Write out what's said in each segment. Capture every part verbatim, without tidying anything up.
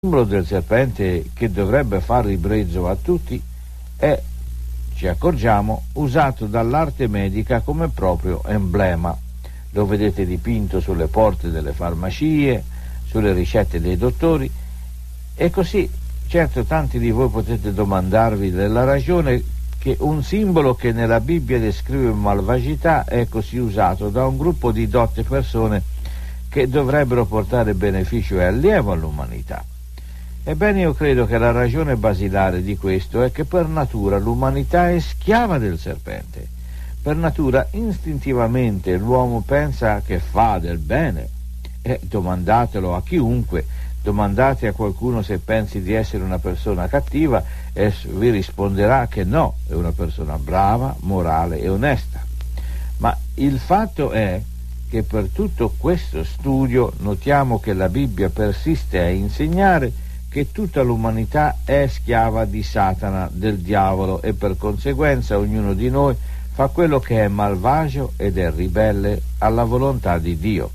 simbolo del serpente che dovrebbe far ribrezzo a tutti è, ci accorgiamo, usato dall'arte medica come proprio emblema. Lo vedete dipinto sulle porte delle farmacie, sulle ricette dei dottori, e così, certo, tanti di voi potete domandarvi della ragione che un simbolo che nella Bibbia descrive malvagità è così usato da un gruppo di dotte persone che dovrebbero portare beneficio e allievo all'umanità. Ebbene, io credo che la ragione basilare di questo è che per natura l'umanità è schiava del serpente. Per natura, istintivamente, l'uomo pensa che fa del bene. E domandatelo a chiunque, domandate a qualcuno se pensi di essere una persona cattiva e vi risponderà che no, è una persona brava, morale e onesta. Ma il fatto è che per tutto questo studio notiamo che la Bibbia persiste a insegnare che tutta l'umanità è schiava di Satana, del diavolo, e per conseguenza ognuno di noi fa quello che è malvagio ed è ribelle alla volontà di Dio.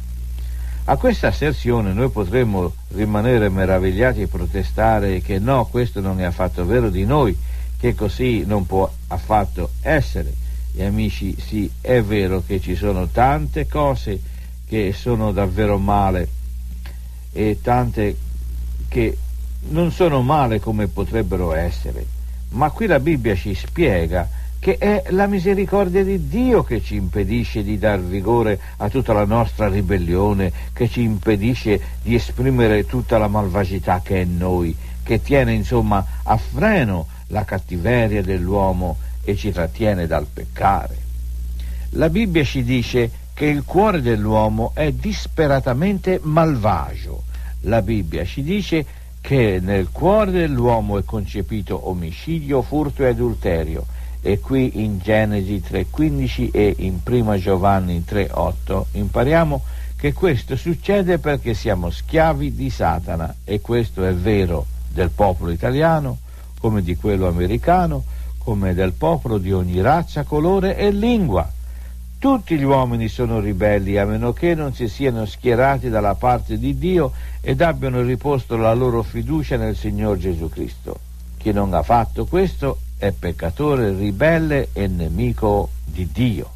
A questa asserzione noi potremmo rimanere meravigliati e protestare che no, questo non è affatto vero di noi, che così non può affatto essere. E amici, sì, è vero che ci sono tante cose che sono davvero male e tante che non sono male come potrebbero essere, ma qui la Bibbia ci spiega che è la misericordia di Dio che ci impedisce di dar vigore a tutta la nostra ribellione, che ci impedisce di esprimere tutta la malvagità che è in noi, che tiene insomma a freno la cattiveria dell'uomo e ci trattiene dal peccare. La Bibbia ci dice che il cuore dell'uomo è disperatamente malvagio. La Bibbia ci dice che nel cuore dell'uomo è concepito omicidio, furto e adulterio, e qui in Genesi tre quindici e in Prima Giovanni tre otto impariamo che questo succede perché siamo schiavi di Satana, e questo è vero del popolo italiano come di quello americano, come del popolo di ogni razza, colore e lingua. Tutti gli uomini sono ribelli a meno che non si siano schierati dalla parte di Dio ed abbiano riposto la loro fiducia nel Signor Gesù Cristo. Chi non ha fatto questo è peccatore, ribelle e nemico di Dio.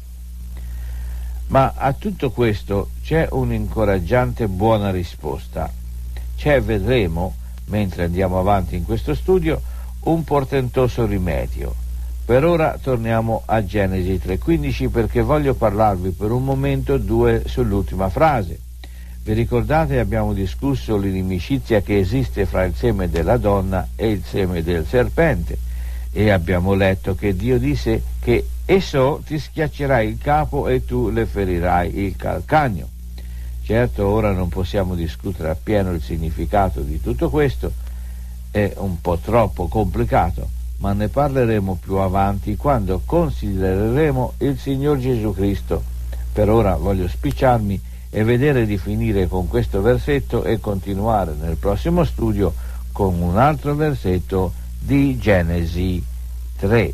Ma a tutto questo c'è un'incoraggiante buona risposta. C'è, vedremo, mentre andiamo avanti in questo studio, un portentoso rimedio. Per ora torniamo a Genesi tre quindici perché voglio parlarvi per un momento due sull'ultima frase. Vi ricordate, abbiamo discusso l'inimicizia che esiste fra il seme della donna e il seme del serpente, e abbiamo letto che Dio disse che esso ti schiaccerà il capo e tu le ferirai il calcagno. Certo, ora non possiamo discutere appieno il significato di tutto questo, è un po' troppo complicato, ma ne parleremo più avanti quando considereremo il Signor Gesù Cristo. Per ora voglio spicciarmi e vedere di finire con questo versetto e continuare nel prossimo studio con un altro versetto di Genesi tre.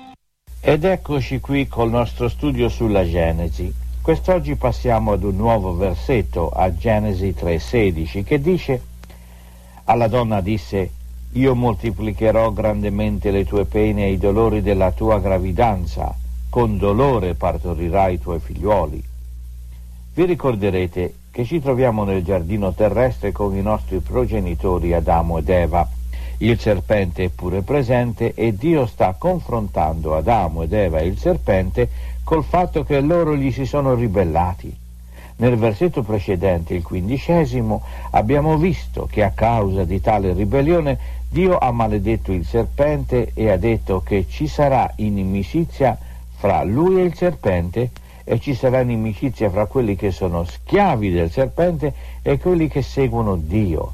Ed eccoci qui col nostro studio sulla Genesi. Quest'oggi passiamo ad un nuovo versetto, a Genesi tre sedici, che dice: alla donna disse: io moltiplicherò grandemente le tue pene e i dolori della tua gravidanza, con dolore partorirai i tuoi figliuoli. Vi ricorderete che ci troviamo nel giardino terrestre con i nostri progenitori Adamo ed Eva. Il serpente è pure presente e Dio sta confrontando Adamo ed Eva e il serpente col fatto che loro gli si sono ribellati. Nel versetto precedente, il quindicesimo, abbiamo visto che a causa di tale ribellione Dio ha maledetto il serpente e ha detto che ci sarà inimicizia fra lui e il serpente, e ci sarà inimicizia fra quelli che sono schiavi del serpente e quelli che seguono Dio.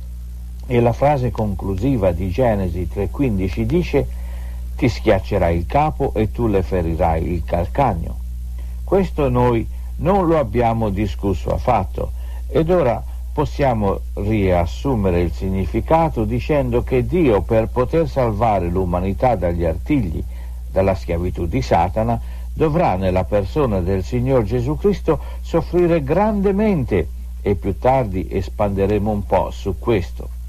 E la frase conclusiva di Genesi tre quindici dice: ti schiaccerai il capo e tu le ferirai il calcagno. Questo noi non lo abbiamo discusso affatto, ed ora possiamo riassumere il significato dicendo che Dio, per poter salvare l'umanità dagli artigli, dalla schiavitù di Satana, dovrà nella persona del Signor Gesù Cristo soffrire grandemente, e più tardi espanderemo un po' su questo.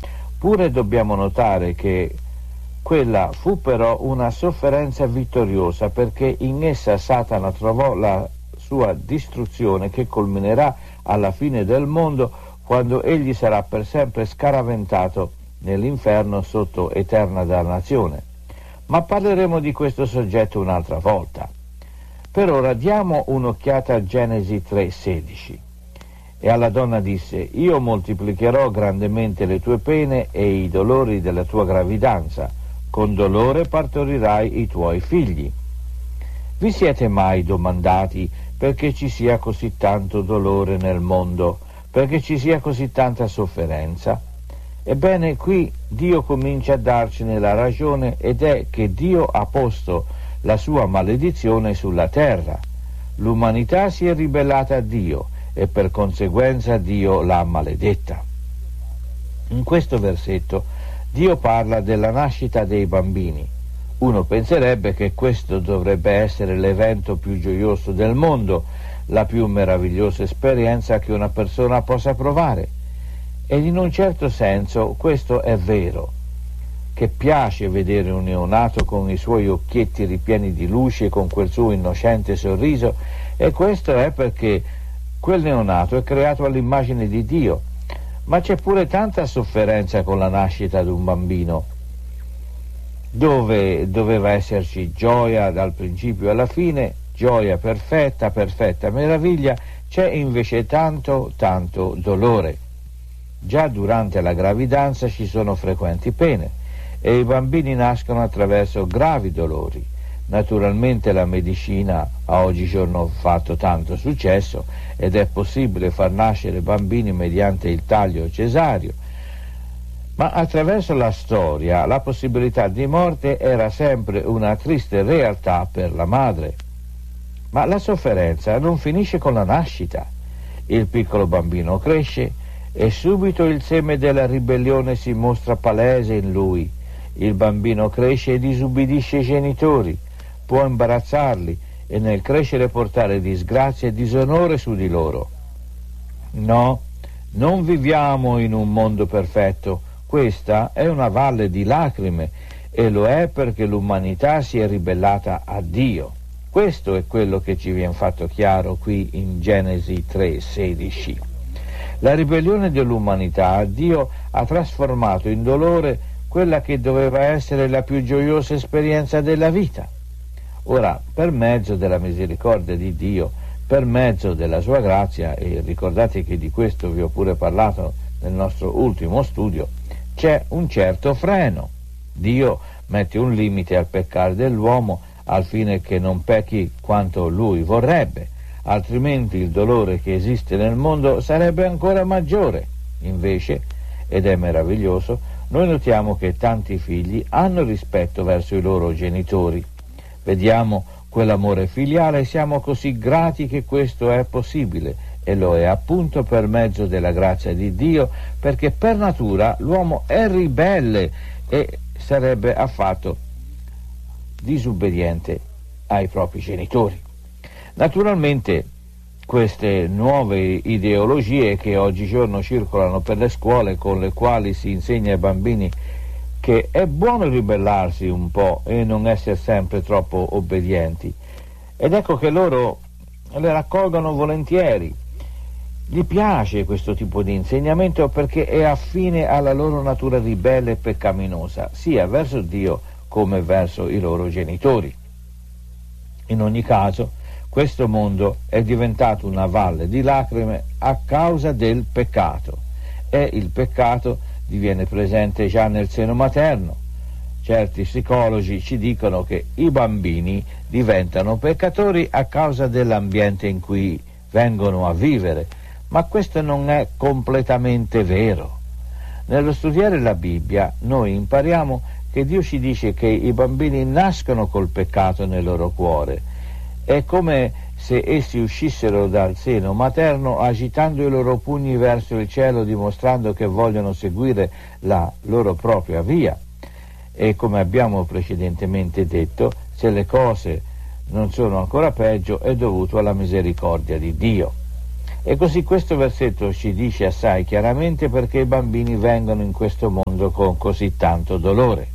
Eppure dobbiamo notare che quella fu però una sofferenza vittoriosa, perché in essa Satana trovò la sua distruzione, che culminerà alla fine del mondo, quando egli sarà per sempre scaraventato nell'inferno sotto eterna dannazione. Ma parleremo di questo soggetto un'altra volta. Per ora diamo un'occhiata a Genesi tre sedici. E alla donna disse: io moltiplicherò grandemente le tue pene e i dolori della tua gravidanza, con dolore partorirai i tuoi figli. Vi siete mai domandati perché ci sia così tanto dolore nel mondo, perché ci sia così tanta sofferenza? Ebbene, qui Dio comincia a darcene la ragione, ed è che Dio ha posto la sua maledizione sulla terra. L'umanità si è ribellata a Dio e per conseguenza Dio l'ha maledetta. In questo versetto Dio parla della nascita dei bambini. Uno penserebbe che questo dovrebbe essere l'evento più gioioso del mondo, la più meravigliosa esperienza che una persona possa provare. Ed in un certo senso questo è vero, che piace vedere un neonato con i suoi occhietti ripieni di luce e con quel suo innocente sorriso, e questo è perché quel neonato è creato all'immagine di Dio. Ma c'è pure tanta sofferenza con la nascita di un bambino, dove doveva esserci gioia dal principio alla fine, gioia perfetta, perfetta meraviglia, c'è invece tanto, tanto dolore. Già durante la gravidanza ci sono frequenti pene e i bambini nascono attraverso gravi dolori. Naturalmente la medicina ha oggigiorno fatto tanto successo ed è possibile far nascere bambini mediante il taglio cesareo, ma attraverso la storia la possibilità di morte era sempre una triste realtà per la madre. Ma la sofferenza non finisce con la nascita. Il piccolo bambino cresce e subito il seme della ribellione si mostra palese in lui. Il bambino cresce e disubbidisce i genitori, può imbarazzarli e nel crescere portare disgrazia e disonore su di loro. No, non viviamo in un mondo perfetto. Questa è una valle di lacrime, e lo è perché l'umanità si è ribellata a Dio. Questo è quello che ci viene fatto chiaro qui in Genesi tre sedici. La ribellione dell'umanità, Dio ha trasformato in dolore quella che doveva essere la più gioiosa esperienza della vita. Ora, per mezzo della misericordia di Dio, per mezzo della sua grazia, e ricordate che di questo vi ho pure parlato nel nostro ultimo studio, c'è un certo freno. Dio mette un limite al peccare dell'uomo al fine che non pecchi quanto lui vorrebbe, altrimenti il dolore che esiste nel mondo sarebbe ancora maggiore. Invece, ed è meraviglioso, noi notiamo che tanti figli hanno rispetto verso i loro genitori. Vediamo quell'amore filiale e siamo così grati che questo è possibile, e lo è appunto per mezzo della grazia di Dio, perché per natura l'uomo è ribelle e sarebbe affatto disobbediente ai propri genitori. Naturalmente queste nuove ideologie che oggigiorno circolano per le scuole, con le quali si insegna ai bambini che è buono ribellarsi un po' e non essere sempre troppo obbedienti, ed ecco che loro le raccolgono volentieri. Gli piace questo tipo di insegnamento perché è affine alla loro natura ribelle e peccaminosa, sia verso Dio come verso i loro genitori. In ogni caso, questo mondo è diventato una valle di lacrime a causa del peccato, e il peccato diviene presente già nel seno materno. Certi psicologi ci dicono che i bambini diventano peccatori a causa dell'ambiente in cui vengono a vivere, ma questo non è completamente vero. Nello studiare la Bibbia noi impariamo che Dio ci dice che i bambini nascono col peccato nel loro cuore. È come se essi uscissero dal seno materno agitando i loro pugni verso il cielo, dimostrando che vogliono seguire la loro propria via. E come abbiamo precedentemente detto, se le cose non sono ancora peggio, è dovuto alla misericordia di Dio. E così questo versetto ci dice assai chiaramente perché i bambini vengono in questo mondo con così tanto dolore.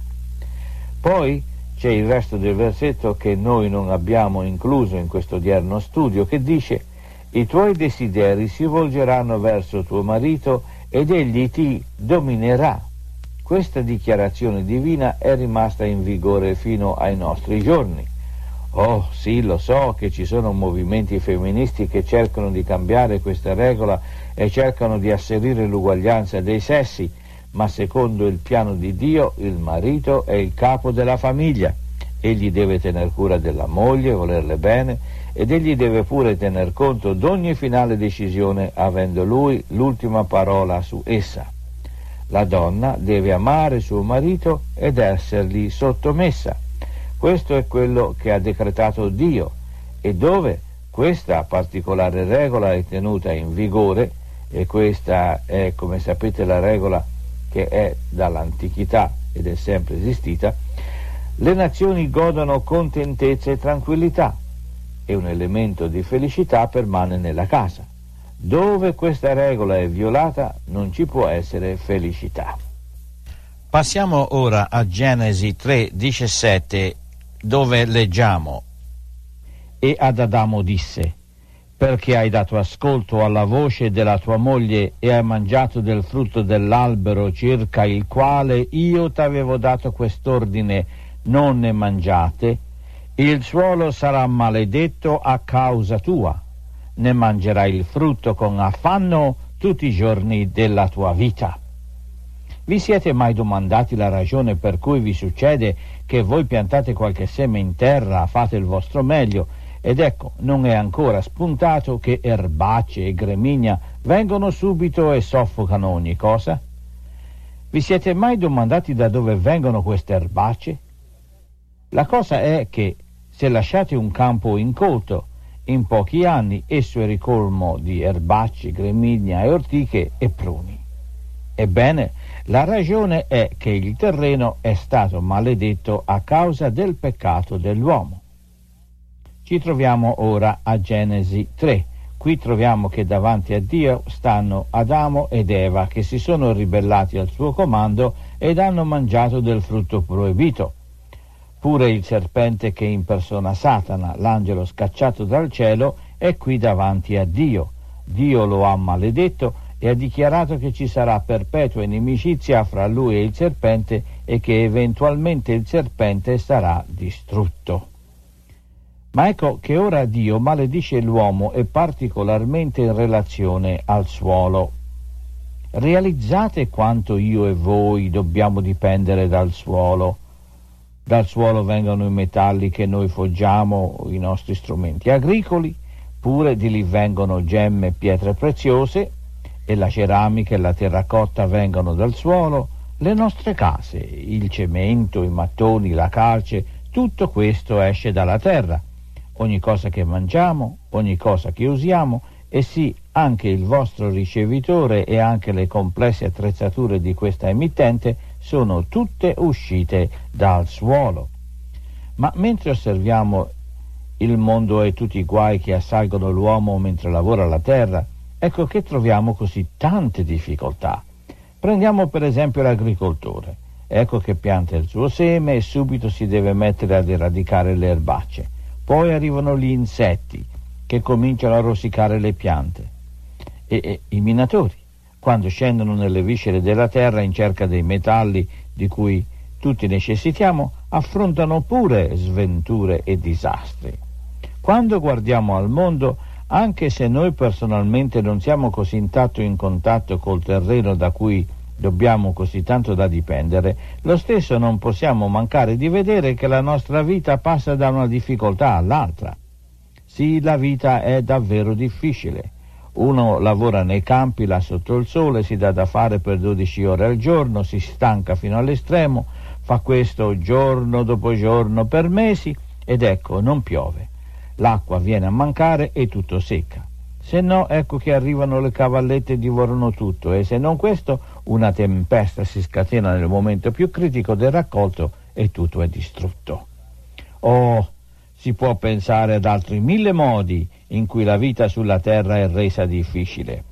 Poi c'è il resto del versetto che noi non abbiamo incluso in questo odierno studio, che dice: i tuoi desideri si volgeranno verso tuo marito ed egli ti dominerà. Questa dichiarazione divina è rimasta in vigore fino ai nostri giorni. Oh sì, lo so che ci sono movimenti femministi che cercano di cambiare questa regola e cercano di asserire l'uguaglianza dei sessi, ma secondo il piano di Dio il marito è il capo della famiglia. Egli deve tener cura della moglie, volerle bene, ed egli deve pure tener conto d'ogni finale decisione, avendo lui l'ultima parola su essa. La donna deve amare suo marito ed essergli sottomessa. Questo è quello che ha decretato Dio, e dove questa particolare regola è tenuta in vigore, e questa è, come sapete, la regola che è dall'antichità ed è sempre esistita, le nazioni godono contentezza e tranquillità, e un elemento di felicità permane nella casa. Dove questa regola è violata non ci può essere felicità. Passiamo ora a Genesi tre diciassette, dove leggiamo: E ad Adamo disse: perché hai dato ascolto alla voce della tua moglie e hai mangiato del frutto dell'albero circa il quale io t'avevo dato quest'ordine, non ne mangiate, il suolo sarà maledetto a causa tua, ne mangerai il frutto con affanno tutti i giorni della tua vita. Vi siete mai domandati la ragione per cui vi succede che voi piantate qualche seme in terra, fate il vostro meglio, ed ecco, non è ancora spuntato che erbacce e gramigna vengono subito e soffocano ogni cosa? Vi siete mai domandati da dove vengono queste erbacce? La cosa è che se lasciate un campo incolto, in pochi anni esso è ricolmo di erbacce, gramigna e ortiche e pruni. Ebbene, la ragione è che il terreno è stato maledetto a causa del peccato dell'uomo. Ci troviamo ora a Genesi tre. Qui troviamo che davanti a Dio stanno Adamo ed Eva, che si sono ribellati al suo comando ed hanno mangiato del frutto proibito. Pure il serpente, che impersona Satana, l'angelo scacciato dal cielo, è qui davanti a Dio. Dio lo ha maledetto e ha dichiarato che ci sarà perpetua inimicizia fra lui e il serpente e che eventualmente il serpente sarà distrutto. Ma ecco che ora Dio maledice l'uomo e particolarmente in relazione al suolo. Realizzate quanto io e voi dobbiamo dipendere dal suolo. Dal suolo vengono i metalli che noi foggiamo, i nostri strumenti agricoli, pure di lì vengono gemme e pietre preziose, e la ceramica e la terracotta vengono dal suolo, le nostre case, il cemento, i mattoni, la calce, tutto questo esce dalla terra. Ogni cosa che mangiamo, ogni cosa che usiamo, e sì, anche il vostro ricevitore e anche le complesse attrezzature di questa emittente sono tutte uscite dal suolo. Ma mentre osserviamo il mondo e tutti i guai che assalgono l'uomo mentre lavora la terra, ecco che troviamo così tante difficoltà. Prendiamo per esempio l'agricoltore. Ecco che pianta il suo seme e subito si deve mettere ad eradicare le erbacce. Poi arrivano gli insetti che cominciano a rosicare le piante. E, e i minatori, quando scendono nelle viscere della terra in cerca dei metalli di cui tutti necessitiamo, affrontano pure sventure e disastri. Quando guardiamo al mondo, anche se noi personalmente non siamo così tanto in contatto col terreno da cui dobbiamo così tanto da dipendere, lo stesso non possiamo mancare di vedere che la nostra vita passa da una difficoltà all'altra. Sì, la vita è davvero difficile. Uno lavora nei campi là sotto il sole, si dà da fare per dodici ore al giorno, si stanca fino all'estremo, fa questo giorno dopo giorno per mesi ed ecco, non piove. L'acqua viene a mancare e tutto secca. Se no, ecco che arrivano le cavallette e divorano tutto, e se non questo, una tempesta si scatena nel momento più critico del raccolto e tutto è distrutto. Oh, si può pensare ad altri mille modi in cui la vita sulla terra è resa difficile.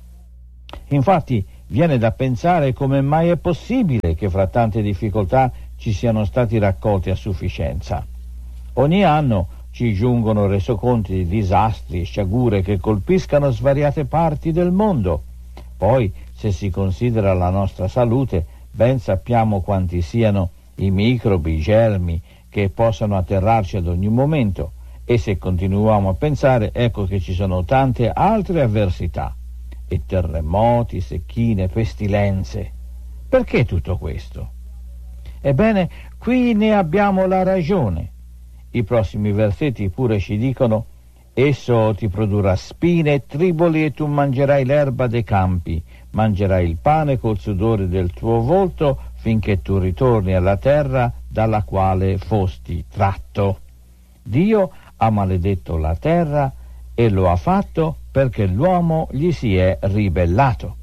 Infatti viene da pensare come mai è possibile che fra tante difficoltà ci siano stati raccolti a sufficienza. Ogni anno ci giungono resoconti di disastri e sciagure che colpiscano svariate parti del mondo. Poi, se si considera la nostra salute, ben sappiamo quanti siano i microbi, i germi che possano atterrarci ad ogni momento, e se continuiamo a pensare, ecco che ci sono tante altre avversità, e terremoti, secchine, pestilenze. Perché tutto questo? Ebbene, qui ne abbiamo la ragione. I prossimi versetti pure ci dicono: esso ti produrrà spine e triboli e tu mangerai l'erba dei campi, mangerai il pane col sudore del tuo volto finché tu ritorni alla terra dalla quale fosti tratto. Dio ha maledetto la terra e lo ha fatto perché l'uomo gli si è ribellato.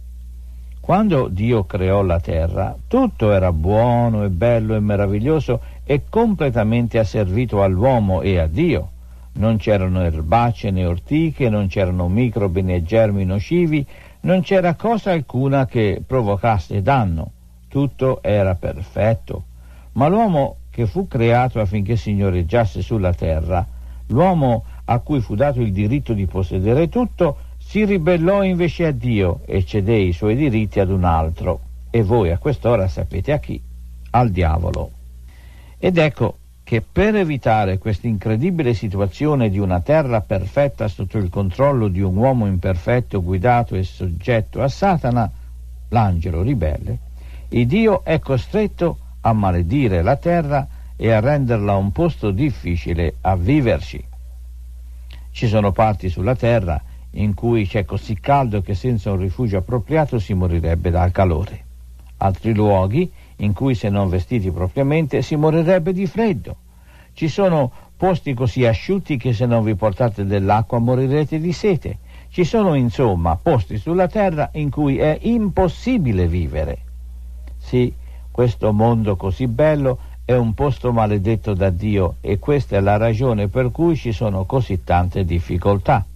Quando Dio creò la terra, tutto era buono e bello e meraviglioso e completamente asservito all'uomo e a Dio. Non c'erano erbacce né ortiche, non c'erano microbi né germi nocivi, non c'era cosa alcuna che provocasse danno. Tutto era perfetto. Ma l'uomo che fu creato affinché signoreggiasse sulla terra, l'uomo a cui fu dato il diritto di possedere tutto, si ribellò invece a Dio e cedé i suoi diritti ad un altro. E voi a quest'ora sapete a chi? Al diavolo. Ed ecco che per evitare questa incredibile situazione di una terra perfetta sotto il controllo di un uomo imperfetto guidato e soggetto a Satana, l'angelo ribelle, il Dio è costretto a maledire la terra e a renderla un posto difficile a viverci. Ci sono parti sulla terra in cui c'è così caldo che senza un rifugio appropriato si morirebbe dal calore. Altri luoghi in cui, se non vestiti propriamente, si morirebbe di freddo. Ci sono posti così asciutti che se non vi portate dell'acqua morirete di sete. Ci sono insomma posti sulla terra in cui è impossibile vivere. Sì, questo mondo così bello è un posto maledetto da Dio e questa è la ragione per cui ci sono così tante difficoltà.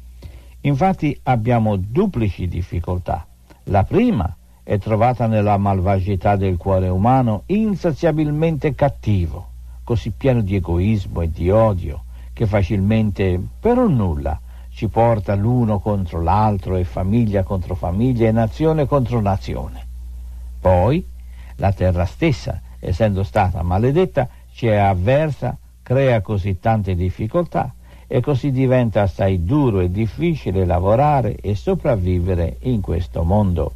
Infatti abbiamo duplici difficoltà. La prima è trovata nella malvagità del cuore umano insaziabilmente cattivo, così pieno di egoismo e di odio, che facilmente, per un nulla, ci porta l'uno contro l'altro e famiglia contro famiglia e nazione contro nazione. Poi la terra stessa, essendo stata maledetta, ci è avversa, crea così tante difficoltà e così diventa assai duro e difficile lavorare e sopravvivere in questo mondo.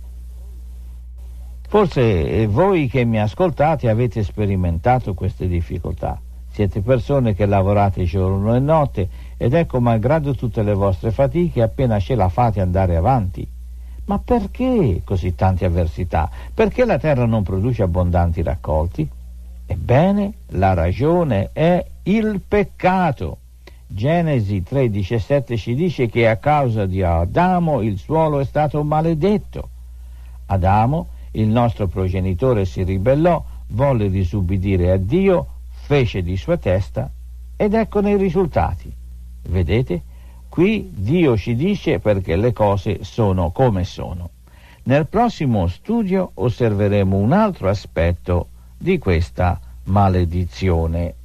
Forse voi che mi ascoltate avete sperimentato queste difficoltà. Siete persone che lavorate giorno e notte ed ecco, malgrado tutte le vostre fatiche, appena ce la fate andare avanti. Ma perché così tante avversità? Perché la terra non produce abbondanti raccolti? Ebbene, la ragione è il peccato. Genesi tre diciassette ci dice che a causa di Adamo il suolo è stato maledetto. Adamo, il nostro progenitore, si ribellò, volle disubbidire a Dio, fece di sua testa ed eccone i risultati. Vedete? Qui Dio ci dice perché le cose sono come sono. Nel prossimo studio osserveremo un altro aspetto di questa maledizione.